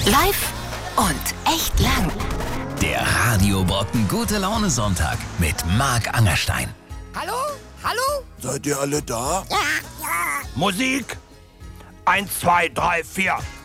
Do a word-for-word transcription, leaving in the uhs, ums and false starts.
Live und echt lang. Der Radio Brocken Gute Laune Sonntag mit Marc Angerstein. Hallo? Hallo? Seid ihr alle da? Ja, ja. Musik. Eins, zwei, drei, vier.